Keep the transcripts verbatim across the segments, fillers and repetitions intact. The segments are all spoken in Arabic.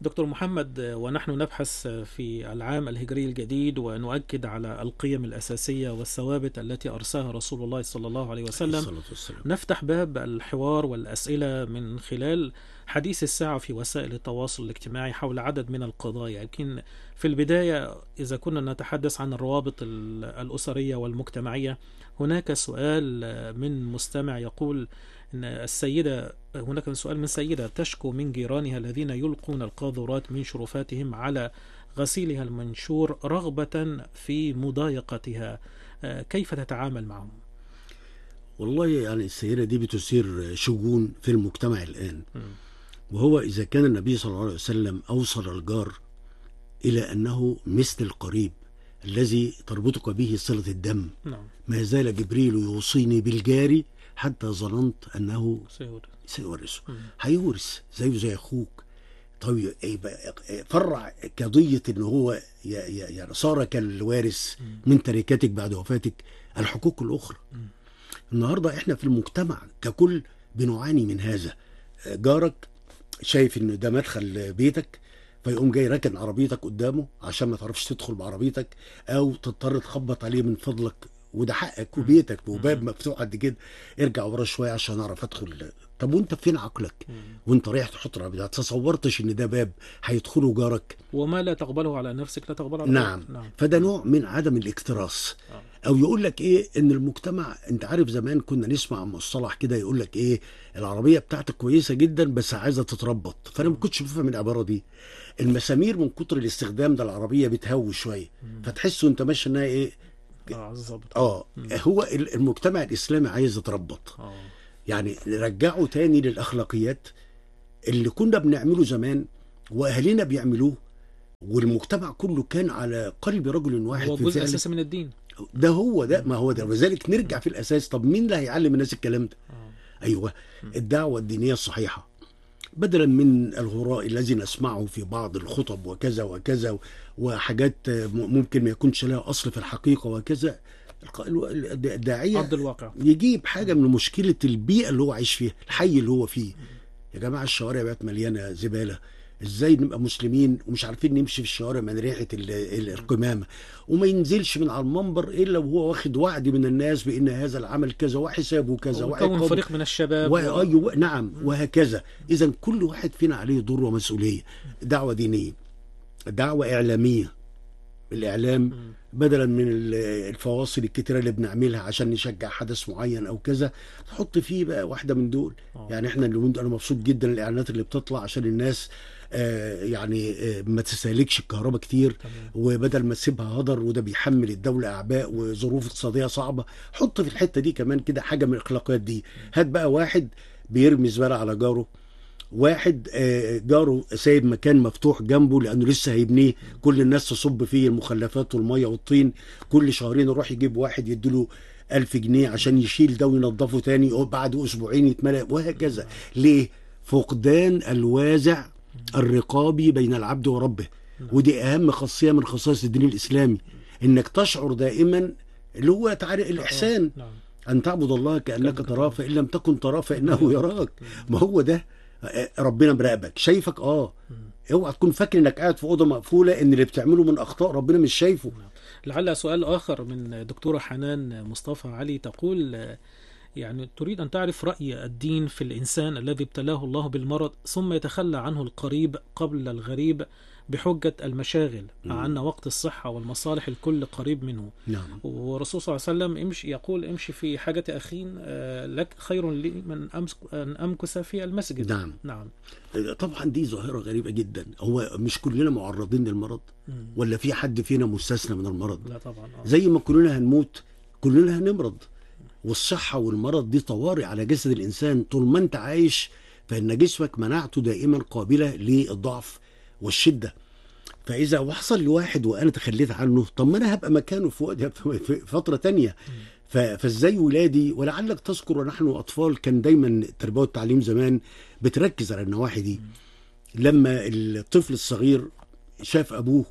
دكتور محمد، ونحن نبحث في العام الهجري الجديد ونؤكد على القيم الأساسية والثوابت التي أرساها رسول الله صلى الله عليه وسلم، نفتح باب الحوار والأسئلة من خلال حديث الساعة في وسائل التواصل الاجتماعي حول عدد من القضايا. لكن في البداية، إذا كنا نتحدث عن الروابط الأسرية والمجتمعية، هناك سؤال من مستمع يقول إن السيدة هناك سؤال من سيدة تشكو من جيرانها الذين يلقون القاذورات من شرفاتهم على غسيلها المنشور رغبة في مضايقتها، كيف تتعامل معهم؟ والله يعني السيدة دي بتثير شجون في المجتمع الآن. م. وهو إذا كان النبي صلى الله عليه وسلم أوصل الجار إلى أنه مثل القريب الذي تربطك به صلة الدم. نعم. ما زال جبريل يوصيني بالجاري حتى ظننت أنه سيورثه. هيورث زيه زي أخوك. طيب فرع قضية أنه هو يعني صار كالوارث من تركتك بعد وفاتك الحقوق الأخرى. م. النهاردة احنا في المجتمع ككل بنعاني من هذا. جارك شايف ان ده مدخل بيتك، فيقوم جاي راكن عربيتك قدامه عشان ما تعرفش تدخل بعربيتك، او تضطر تخبط عليه من فضلك، وده حقك وبيتك وباب مفتوح قد كده، ارجع ورا شويه عشان اعرف ادخل. طب وانت فين عقلك وانت رايح تحط عربيتك؟ تصورتش ان ده باب هيدخله جارك؟ وما لا تقبله على نفسك لا تقبله على نعم. نعم. فده نوع من عدم الاكتراث. آه. او يقول لك ايه ان المجتمع، انت عارف زمان كنا نسمع مصطلح كده يقول لك ايه، العربيه بتاعتك كويسه جدا بس عايزه تتربط. فانا ما كنتش بفهم العباره دي. المسامير من كتر الاستخدام ده العربيه بتهوي شويه، فتحسه انت ماشي انها ايه. اه اه هو المجتمع الاسلامي عايز يتربط. اه يعني نرجعه تاني للاخلاقيات اللي كنا بنعمله زمان واهالينا بيعملوه، والمجتمع كله كان على قلب رجل واحد. هو جزء اساسي من الدين ده. هو ده، ما هو ده. وذلك نرجع في الاساس، طب مين اللي هيعلم الناس الكلام ده؟ آه. ايوه، الدعوه الدينيه الصحيحه، بدلا من الهراء الذي نسمعه في بعض الخطب وكذا وكذا وحاجات ممكن ما يكونش لها اصل في الحقيقه وكذا. الداعيه ارض الواقع يجيب حاجه من مشكله البيئه اللي هو عايش فيها، الحي اللي هو فيه. يا جماعه الشوارع بقت مليانه زباله، ازاي نبقى مسلمين ومش عارفين نمشي في الشوارع من ريحه القمامه، وما ينزلش من على المنبر الا وهو واخد وعد من الناس بان هذا العمل كذا وحسابه كذا وكون فريق من الشباب و... و... نعم وهكذا. اذا كل واحد فينا عليه دور ومسؤوليه. دعوه دينيه، دعوه اعلاميه، الاعلام بدلا من الفواصل الكتيره اللي بنعملها عشان نشجع حدث معين او كذا، تحط فيه بقى واحده من دول. أوه. يعني احنا اللي انا مبسوط جدا الاعلانات اللي بتطلع عشان الناس آه يعني آه ما تستهلكش الكهرباء كتير. تمام. وبدل ما تسيبها هدر وده بيحمل الدوله اعباء وظروف اقتصاديه صعبه، حط في الحته دي كمان كده حاجه من الاخلاقيات دي. هات بقى واحد بيرمي زباله على جاره، واحد جاره سايب مكان مفتوح جنبه لانه لسه هيبنيه، كل الناس تصب فيه المخلفات والميه والطين، كل شهرين يروح يجيب واحد يديله ألف جنيه عشان يشيل ده وينظفه تاني، وبعد اسبوعين يتملأ، وهكذا. ليه؟ فقدان الوازع الرقابي بين العبد وربه. ودي اهم خاصيه من خصائص الدين الاسلامي، انك تشعر دائما اللي هو تعالى الاحسان، ان تعبد الله كانك تراه فان لم تكن تراه فانه يراك. ما هو ده ربنا مراقبك شايفك. اه اوعى تكون فاكر انك قاعد في اوضه مقفوله ان اللي بتعمله من اخطاء ربنا مش شايفه. لعل سؤال اخر من دكتوره حنان مصطفى علي تقول يعني تريد ان تعرف راي الدين في الانسان الذي ابتلاه الله بالمرض ثم يتخلى عنه القريب قبل الغريب بحجة المشاغل، مع أن وقت الصحة والمصالح الكل قريب منه. نعم. والرسول صلى الله عليه وسلم امشي يقول امشي في حاجة أخين لك خير لي من أن أمكث في المسجد. نعم. نعم. طبعا دي ظاهرة غريبة جدا. هو مش كلنا معرضين للمرض؟ مم. ولا في حد فينا مستثنى من المرض؟ لا طبعا. آه. زي ما كلنا هنموت كلنا هنمرض، والصحة والمرض دي طوارئ على جسد الإنسان. طول ما أنت عايش فإن جسمك مناعته دائما قابلة للضعف والشدة. فإذا وحصل لواحد وأنا تخليت عنه، طب ما أنا هبقى مكانه في فترة تانية. فازاي ولادي، ولعلك تذكر ونحن أطفال كان دايما التربية والتعليم زمان بتركز على النواحي دي. لما الطفل الصغير شاف أبوه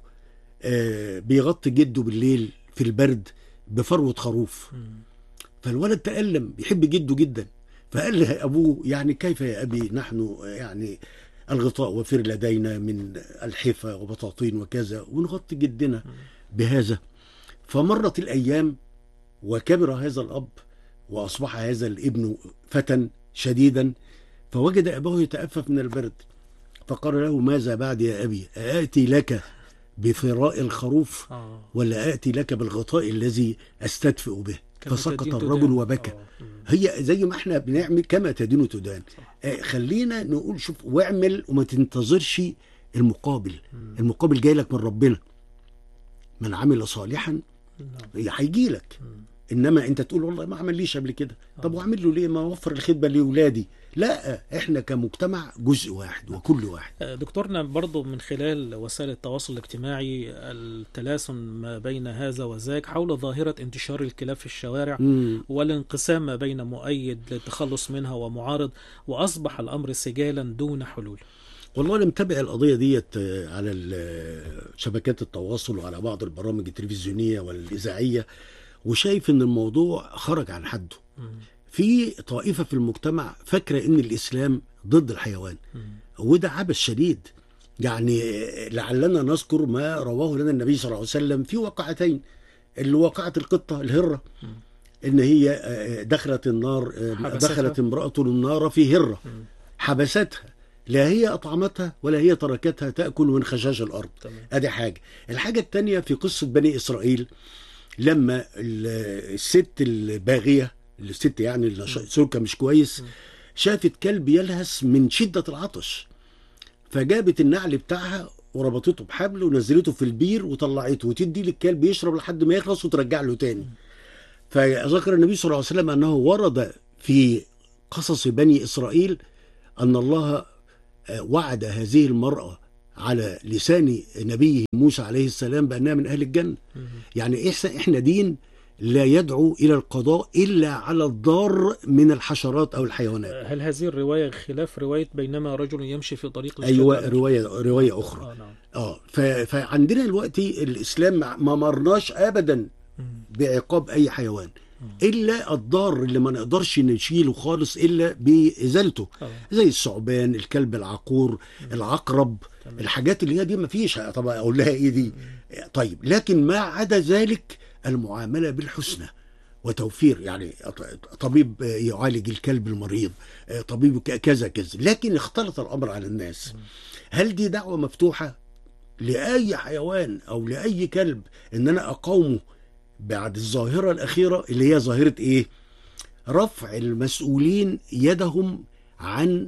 بيغطي جده بالليل في البرد بفروة خروف، فالولد تألم، بيحب جده جدا، فقال له أبوه يعني كيف يا أبي نحن يعني الغطاء وفر لدينا من الحفا وبطاطين وكذا، ونغطي جدنا بهذا. فمرت الأيام وكبر هذا الأب وأصبح هذا الابن فتى شديدا، فوجد أباه يتأفف من البرد، فقال له: ماذا بعد يا أبي؟ آتي لك بفراء الخروف ولا آتي لك بالغطاء الذي أستدفئ به؟ فسقط الرجل وبكى. هي زي ما احنا بنعمل كما تدين تدان. آه خلينا نقول شوف، واعمل وما تنتظرش المقابل. المقابل جاي لك من ربنا، من عمل صالحا هيجي لك. انما انت تقول والله ما عمليش قبل كده، طب واعمل له ليه؟ ما اوفر الخدمه لاولادي. لا، احنا كمجتمع جزء واحد وكل واحد. دكتورنا، برضو من خلال وسائل التواصل الاجتماعي التلاسن ما بين هذا وذاك حول ظاهرة انتشار الكلاب في الشوارع مم. والانقسام ما بين مؤيد للتخلص منها ومعارض، وأصبح الأمر سجالا دون حلول. والله أنا متابع القضية ديت على شبكات التواصل وعلى بعض البرامج التلفزيونية والإذاعية، وشايف ان الموضوع خرج عن حده. في طائفة في المجتمع فاكرة ان الاسلام ضد الحيوان، وده عبث شديد. يعني لعلنا نذكر ما رواه لنا النبي صلى الله عليه وسلم في واقعتين. اللي وقعت القطة الهرة، ان هي دخلت النار، دخلت امرأة النار في هرة حبستها، لا هي أطعمتها ولا هي تركتها تأكل من خشاش الأرض. ادي حاجة. الحاجة التانية في قصة بني إسرائيل، لما الست الباغية، الست يعني اللي سلوكها مش كويس، شافت كلب يلهث من شدة العطش، فجابت النعل بتاعها وربطته بحبل ونزلته في البير وطلعته، وتدي للكلب يشرب لحد ما يخلص وترجع له تاني. فذكر النبي صلى الله عليه وسلم أنه ورد في قصص بني إسرائيل أن الله وعد هذه المرأة على لسان نبيه موسى عليه السلام بأنها من أهل الجنة. يعني إحنا دين لا يدعو إلى القضاء إلا على الضار من الحشرات أو الحيوانات. هل هذه الرواية خلاف رواية بينما رجل يمشي في طريق أيوة، رواية رواية أخرى. آه, نعم. آه فعندنا دلوقتي الإسلام ما مرناش أبدا بعقاب أي حيوان إلا الضار اللي ما نقدرش نشيله خالص إلا بإزالته، زي الثعبان، الكلب العقور، العقرب، الحاجات اللي هي دي ما فيش. طبعا أقول لها إيه دي؟ طيب، لكن ما عدا ذلك المعاملة بالحسنى وتوفير، يعني طبيب يعالج الكلب المريض، طبيب كذا كذا. لكن اختلط الأمر على الناس. هل دي دعوة مفتوحة لأي حيوان أو لأي كلب إن أنا أقاومه بعد الظاهرة الأخيرة اللي هي ظاهرة إيه؟ رفع المسؤولين يدهم عن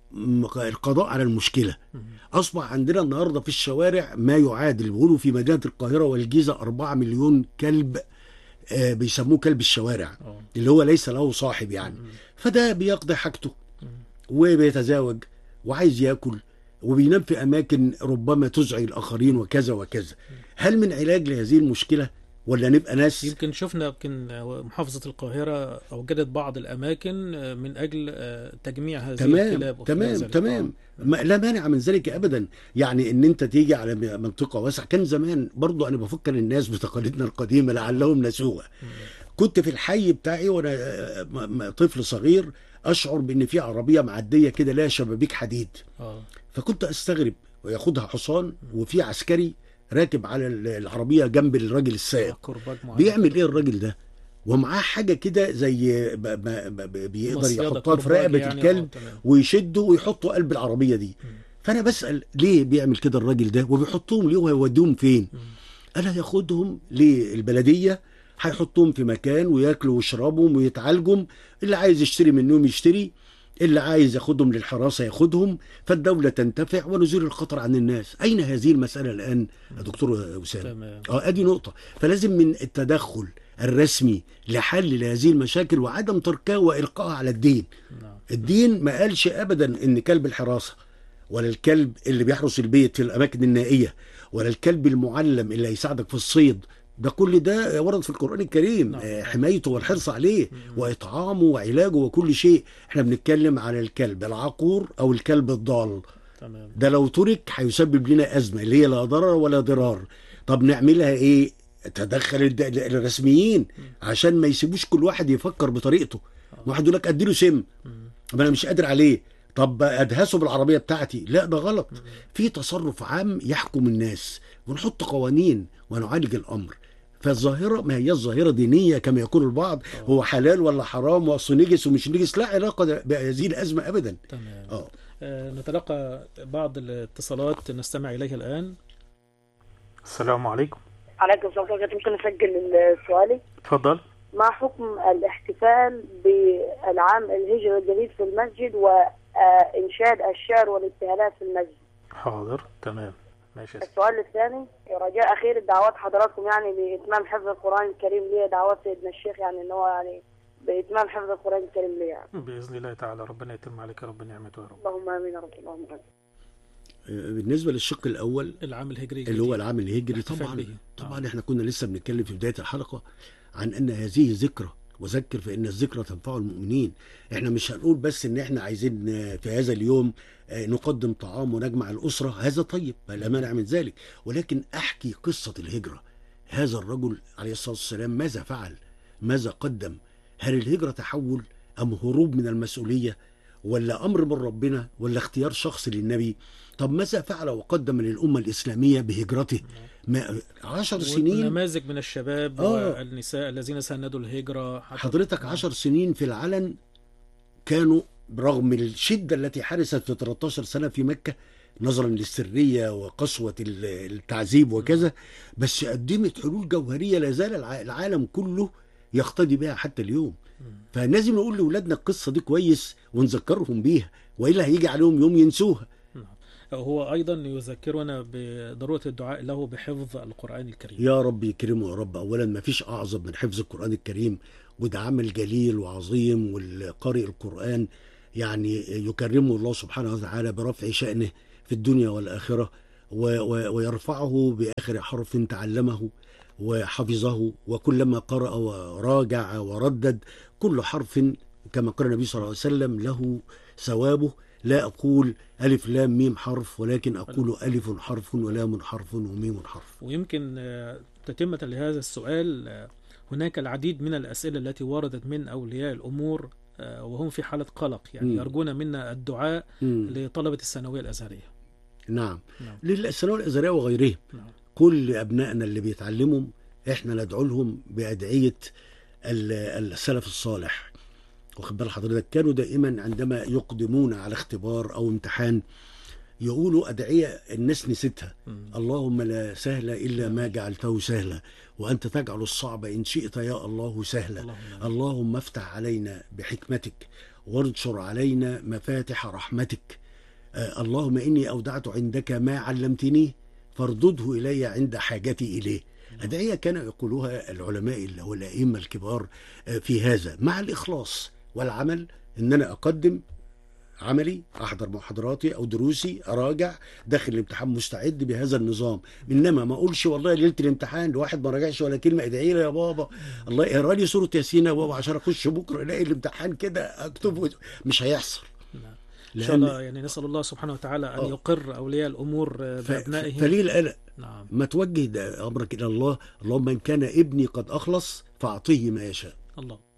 القضاء على المشكلة. أصبح عندنا النهاردة في الشوارع ما يعادل، بيقولوا في مدينة القاهرة والجيزة أربعة مليون كلب، آه بيسموه كلب الشوارع، اللي هو ليس له صاحب يعني. فده بيقضي حاجته وبيتزاوج وعايز يأكل وبينام في أماكن ربما تزعج الآخرين وكذا وكذا. هل من علاج لهذه المشكلة ولا نبقى ناس؟ يمكن شفنا يمكن محافظة القاهرة أوجدت بعض الأماكن من أجل تجميع هذه تمام الكلاب. تمام تمام ما لا مانع من ذلك أبدا. يعني إن أنت تيجي على منطقة واسعة. كان زمان برضو أنا بفكر الناس بتقاليدنا القديمة لعلهم نسوها. كنت في الحي بتاعي وأنا طفل صغير أشعر بأن في عربية معدية كده لها شبابيك حديد، فكنت أستغرب، وياخدها حصان وفي عسكري راكب على العربية جنب الراجل السائق. بيعمل ايه الراجل ده؟ ومعاه حاجة كده زي بيقدر يحطها في رقبة يعني الكلب ويشده ويحطه قلب العربية دي. م. فأنا بسأل ليه بيعمل كده الراجل ده، وبيحطهم ليه وهيوديهم فين؟ م. أنا ياخدهم للبلدية، هيحطهم في مكان وياكلوا ويشربوا ويتعالجوا، اللي عايز يشتري منهم يشتري، اللي عايز ياخدهم للحراسة ياخدهم، فالدولة تنتفع ونزول الخطر عن الناس. أين هذه المسألة الآن يا دكتور أسامة؟ اه ادي نقطة. فلازم من التدخل الرسمي لحل هذه المشاكل وعدم تركها وإلقائها على الدين. الدين ما قالش أبدا إن كلب الحراسة ولا الكلب اللي بيحرس البيت في الأماكن النائية ولا الكلب المعلم اللي هيساعدك في الصيد، ده كل ده ورد في القرآن الكريم. نعم. حمايته والحرص عليه وإطعامه وعلاجه وكل شيء. احنا بنتكلم على الكلب العقور أو الكلب الضال. تمام. ده لو ترك هيسبب لنا أزمة اللي هي لا ضرر ولا ضرار. طب نعملها إيه؟ تدخل الرسميين عشان ما يسيبوش كل واحد يفكر بطريقته. واحد يقول لك أديله سم، ما أنا مش قادر عليه، طب ادهسه بالعربيه بتاعتي، لا ده غلط. في تصرف عام يحكم الناس، ونحط قوانين ونعالج الامر. فالظاهره ما هي الظاهره دينيه كما يقول البعض، هو حلال ولا حرام، واصل نجس ومش نجس، لا علاقه بهذه الازمه ابدا. تمام. اه نتلقى بعض الاتصالات نستمع اليها الان. السلام عليكم. عليكم السلام ورحمة الله. ممكن اسجل سؤالي؟ اتفضل. ما حكم الاحتفال بالعام الهجري الجديد في المسجد وانشاد الشعر والابتهالات في المسجد؟ حاضر تمام ماشي. السؤال الثاني، رجاء اخير دعوات حضراتكم يعني باتمام حفظ القرآن الكريم لي، دعوات سيدنا الشيخ يعني ان هو يعني باتمام حفظ القرآن الكريم لي يعني. باذن الله تعالى ربنا يتم عليك يا رب نعمته يا رب. اللهم امين يا رب. اللهم امين. بالنسبه للشق الاول العام الهجري اللي هو العام الهجري، طبعا طبعا احنا كنا لسه بنتكلم في بدايه الحلقه عن ان هذه ذكرى، وذكر فان الذكرى تنفع المؤمنين. احنا مش هنقول بس ان احنا عايزين في هذا اليوم نقدم طعام ونجمع الاسره، هذا طيب لا مانع من ذلك، ولكن احكي قصه الهجره. هذا الرجل عليه الصلاه والسلام ماذا فعل؟ ماذا قدم؟ هل الهجره تحول ام هروب من المسؤوليه، ولا امر من ربنا، ولا اختيار شخصي للنبي؟ طب ماذا فعل وقدم للأمة الإسلامية بهجرته؟ ما عشر سنين، نماذج من الشباب آه. والنساء الذين ساندوا الهجرة. حضرتك عشر سنين في العلن كانوا برغم الشدة التي حدثت في ثلاثة عشر سنة في مكة نظرا للسرية وقسوة التعذيب وكذا، بس قدمت حلول جوهرية لا زال العالم كله يقتدي بها حتى اليوم. فلازم نقول لأولادنا القصة دي كويس ونذكرهم بيها، وإلا هيجي عليهم يوم ينسوها. هو أيضا يذكرنا بضرورة الدعاء له بحفظ القرآن الكريم. يا رب يكرمه يا رب. أولا ما فيش أعظم من حفظ القرآن الكريم، وده عمل جليل وعظيم، والقارئ القرآن يعني يكرمه الله سبحانه وتعالى برفع شأنه في الدنيا والآخرة، ويرفعه بآخر حرف تعلمه وحفظه، وكلما قرأ وراجع وردد كل حرف كما قال النبي صلى الله عليه وسلم له ثوابه. لا أقول ألف لام ميم حرف، ولكن أقول ألف حرف ولام حرف وميم حرف. ويمكن تتمة لهذا السؤال، هناك العديد من الأسئلة التي وردت من أولياء الأمور وهم في حالة قلق، يعني م. يرجون منا الدعاء م. لطلبة الثانوية الأزهرية. نعم, نعم. للثانوية الأزهرية وغيرهم. نعم. كل أبنائنا اللي بيتعلموا إحنا ندعو لهم بأدعية السلف الصالح. واخد بال حضرتك؟ كانوا دائما عندما يقدمون على اختبار او امتحان يقولوا ادعيه الناس نسيتها. اللهم لا سهل الا ما جعلته سهلا، وانت تجعل الصعب ان شئت يا الله سهلا. اللهم, اللهم افتح علينا بحكمتك وانشر علينا مفاتح رحمتك. آه اللهم اني اودعت عندك ما علمتني فاردده الي عند حاجتي اليه. ادعيه كانوا يقولوها العلماء اللي هو الائمه الكبار في هذا، مع الاخلاص والعمل، ان انا اقدم عملي، احضر محاضراتي او دروسي، اراجع داخل الامتحان مستعد بهذا النظام. انما ما اقولش والله ليله الامتحان الواحد ما راجعش ولا كلمه ادعي لي يا بابا الله يقرا لي سوره ياسين يا بابا عشان اخش بكره الاقي الامتحان كده اكتبه، مش هيحصل. ان شاء الله يعني نسال الله سبحانه وتعالى ان أوه. يقر اولياء الامور بابنائهم. فليه القلق؟ نعم. ما توجه امرك الى الله. اللهم ان كان ابني قد اخلص فاعطيه ما يشاء. الله